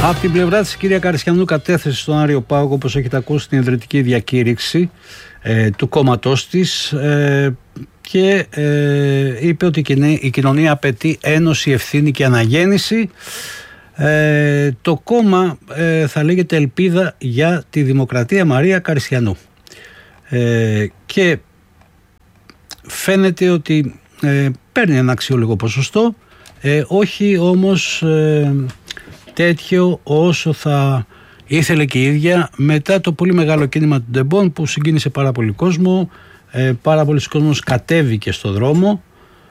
Από την πλευρά της κυρία Καριστιανού κατέθεσε στον Άριο Πάγο, όπως έχετε ακούσει, την ιδρυτική διακήρυξη του κόμματός της και είπε ότι η κοινωνία απαιτεί ένωση, ευθύνη και αναγέννηση. Το κόμμα θα λέγεται Ελπίδα για τη Δημοκρατία Μαρία Καριστιανού και φαίνεται ότι παίρνει ένα αξιόλογο ποσοστό, όχι όμως τέτοιο όσο θα ήθελε και η ίδια μετά το πολύ μεγάλο κίνημα του Ντεμπόν που συγκίνησε πάρα πολύ κόσμο. Πάρα πολλοί κόσμος κατέβηκε στο δρόμο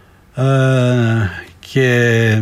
και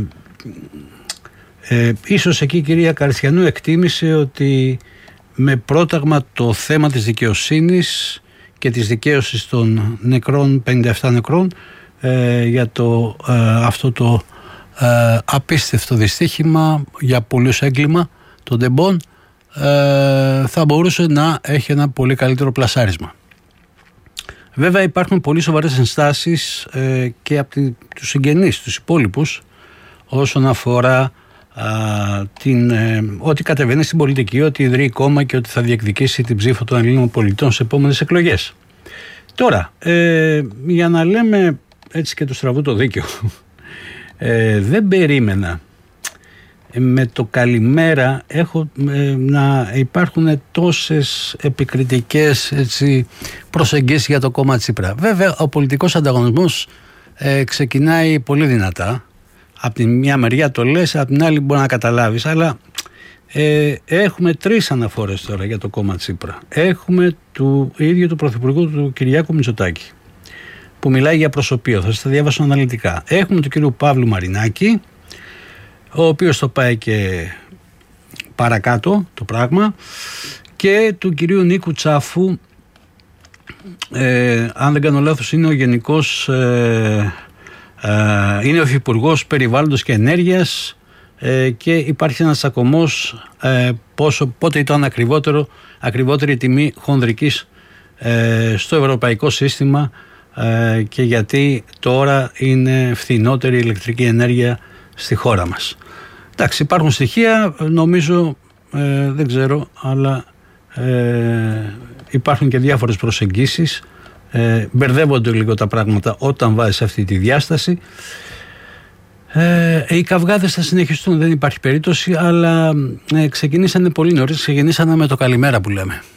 ίσως εκεί η κυρία Καριστιανού εκτίμησε ότι με πρόταγμα το θέμα της δικαιοσύνης και της δικαίωσης των νεκρών, 57 νεκρών, για αυτό το απίστευτο δυστύχημα, για πολλούς έγκλημα, το Ντεμπόν, θα μπορούσε να έχει ένα πολύ καλύτερο πλασάρισμα. Βέβαια υπάρχουν πολύ σοβαρές ενστάσεις και από τους συγγενείς, τους υπόλοιπους, όσον αφορά ότι κατεβαίνει στην πολιτική, ότι ιδρύει κόμμα και ότι θα διεκδικήσει την ψήφο των Ελλήνων πολιτών σε επόμενες εκλογές. Τώρα, για να λέμε έτσι και του στραβού το δίκαιο, δεν περίμενα με το καλημέρα να υπάρχουν τόσες επικριτικές προσεγγίσεις για το κόμμα Τσίπρα. Βέβαια ο πολιτικός ανταγωνισμός ξεκινάει πολύ δυνατά. Από τη μια μεριά το λες, από την άλλη μπορεί να καταλάβεις, αλλά έχουμε τρεις αναφορές τώρα για το κόμμα Τσίπρα. Έχουμε του ίδιου του Πρωθυπουργού του Κυριάκου Μητσοτάκη που μιλάει για προσωπείο, θα σας τα διάβασω αναλυτικά. Έχουμε του κυρίου Παύλου Μαρινάκη, ο οποίος το πάει και παρακάτω το πράγμα, και του κυρίου Νίκου Τσάφου, αν δεν κάνω λάθος είναι ο γενικός, είναι ο Υφυπουργός Περιβάλλοντος και Ενέργειας, και υπάρχει ένας τσακωμός πότε ήταν ακριβότερη τιμή χονδρικής στο ευρωπαϊκό σύστημα και γιατί τώρα είναι φθηνότερη η ηλεκτρική ενέργεια στη χώρα μας. Εντάξει, υπάρχουν στοιχεία, νομίζω, δεν ξέρω, αλλά υπάρχουν και διάφορες προσεγγίσεις, μπερδεύονται λίγο τα πράγματα όταν βάζεις αυτή τη διάσταση. Οι καυγάδες θα συνεχιστούν, δεν υπάρχει περίπτωση, αλλά ξεκινήσανε πολύ νωρίς, ξεκινήσανε με το καλημέρα που λέμε.